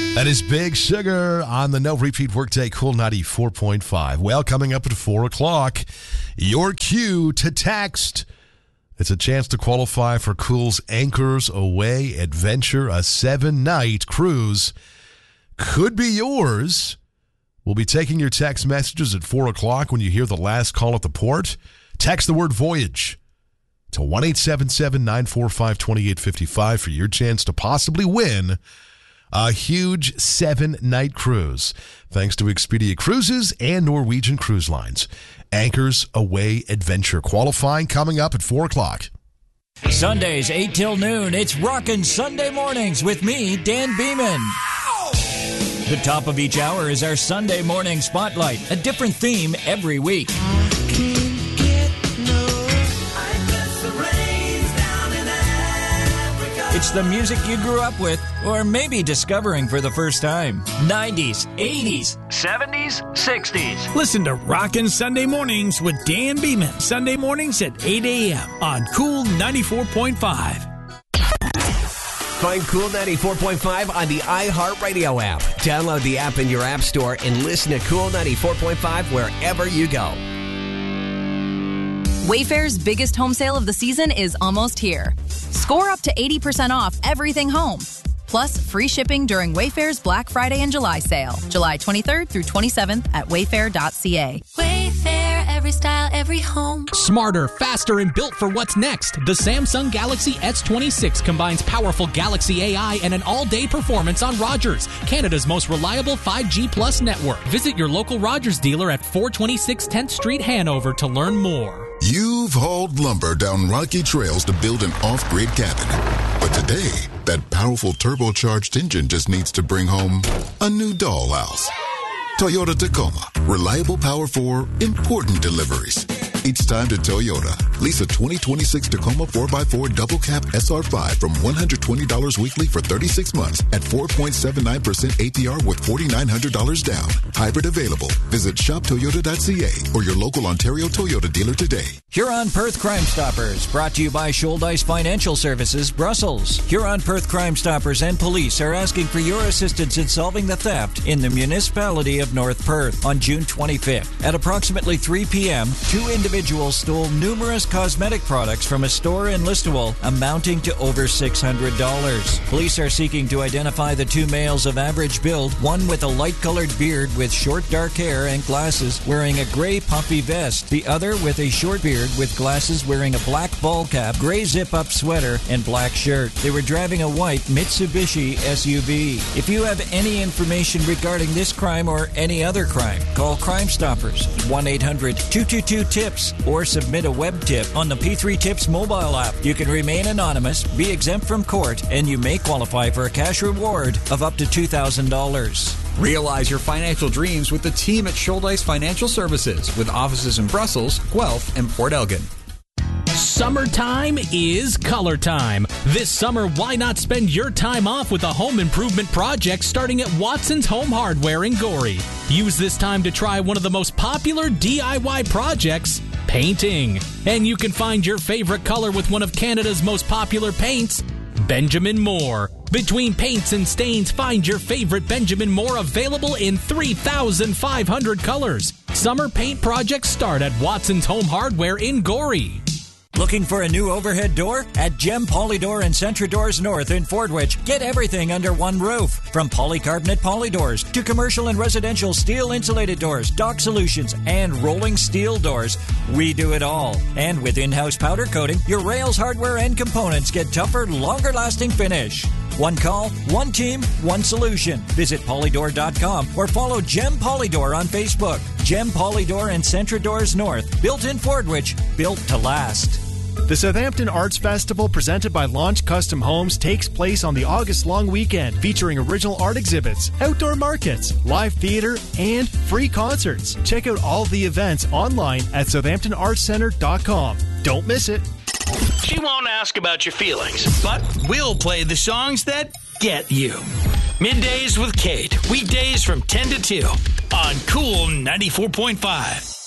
That is Big Sugar on the No Repeat Workday Cool 94.5. Well, coming up at 4 o'clock, your cue to text. It's a chance to qualify for Cool's Anchors Away Adventure, a 7-night cruise. Could be yours. We'll be taking your text messages at 4 o'clock when you hear the last call at the port. Text the word voyage to 1-877-945-2855 for your chance to possibly win a huge 7-night cruise, thanks to Expedia Cruises and Norwegian Cruise Lines. Anchors Away Adventure qualifying coming up at 4 o'clock. Sundays, 8 till noon, it's Rockin' Sunday Mornings with me, Dan Beeman. The top of each hour is our Sunday Morning Spotlight, a different theme every week. It's the music you grew up with, or maybe discovering for the first time. 90s, 80s, 70s, 60s. Listen to Rockin' Sunday Mornings with Dan Beeman. Sunday mornings at 8 a.m. on Cool 94.5. Find Cool 94.5 on the iHeartRadio app. Download the app in your app store and listen to Cool 94.5 wherever you go. Wayfair's biggest home sale of the season is almost here. Score up to 80% off everything home. Plus, free shipping during Wayfair's Black Friday and July sale, July 23rd through 27th at wayfair.ca. Wayfair, every style, every home. Smarter, faster, and built for what's next. The Samsung Galaxy S26 combines powerful Galaxy AI and an all-day performance on Rogers, Canada's most reliable 5G Plus network. Visit your local Rogers dealer at 426 10th Street, Hanover to learn more. You've hauled lumber down rocky trails to build an off-grid cabin. But today, that powerful turbocharged engine just needs to bring home a new dollhouse. Toyota Tacoma. Reliable power for important deliveries. It's time to Toyota. Lease a 2026 Tacoma 4x4 double cab SR5 from $120 weekly for 36 months at 4.79% APR with $4,900 down. Hybrid available. Visit shoptoyota.ca or your local Ontario Toyota dealer today. Huron Perth Crime Stoppers, brought to you by Shouldice Financial Services, Brussels. Huron Perth Crime Stoppers and police are asking for your assistance in solving the theft in the municipality of North Perth on June 25th. At approximately 3 p.m., two individuals stole numerous cosmetic products from a store in Listowel amounting to over $600. Police are seeking to identify the two males of average build, one with a light-colored beard with short dark hair and glasses wearing a gray puffy vest, the other with a short beard with glasses wearing a black ball cap, gray zip-up sweater, and black shirt. They were driving a white Mitsubishi SUV. If you have any information regarding this crime or any other crime, call Crime Stoppers 1-800-222-TIPS or submit a web tip on the P3 Tips mobile app. You can remain anonymous, be exempt from court, and you may qualify for a cash reward of up to $2,000. Realize your financial dreams with the team at Shouldice Financial Services with offices in Brussels, Guelph, and Port Elgin. Summertime is color time. This summer, why not spend your time off with a home improvement project starting at Watson's Home Hardware in Gorey? Use this time to try one of the most popular DIY projects, painting. And you can find your favorite color with one of Canada's most popular paints, Benjamin Moore. Between paints and stains, find your favorite Benjamin Moore available in 3,500 colors. Summer paint projects start at Watson's Home Hardware in Gorey. Looking for a new overhead door? At Gem Polydor and Centra Doors North in Fordwich, get everything under one roof. From polycarbonate polydoors to commercial and residential steel insulated doors, dock solutions, and rolling steel doors, we do it all. And with in-house powder coating, your rails, hardware, and components get tougher, longer-lasting finish. One call, one team, one solution. Visit polydor.com or follow Gem Polydor on Facebook. Gem Polydor and Centra Doors North, built in Fordwich, built to last. The Southampton Arts Festival, presented by Launch Custom Homes, takes place on the August long weekend, featuring original art exhibits, outdoor markets, live theater, and free concerts. Check out all the events online at southamptonartscenter.com. Don't miss it. She won't ask about your feelings, but we'll play the songs that get you. Middays with Kate, weekdays from 10 to 2 on Cool 94.5.